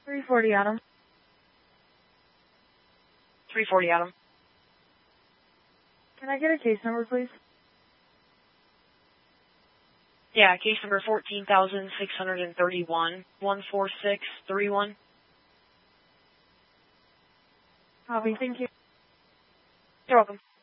340 Adam. 340 Adam. Can I get a case number, please? Yeah, case number 14,631, 14631. Copy, thank you. You're welcome.